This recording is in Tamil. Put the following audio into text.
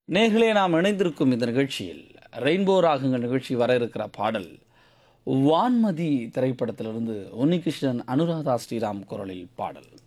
நேர்களே, நாம் இணைந்திருக்கும் இந்த நிகழ்ச்சியில் ரெயின்போ ராகங்கள் நிகழ்ச்சி வர இருக்கிற பாடல் வான்மதி திரைப்படத்திலிருந்து உன்னிகிருஷ்ணன் அனுராதா ஸ்ரீராம் குரலில் பாடல்.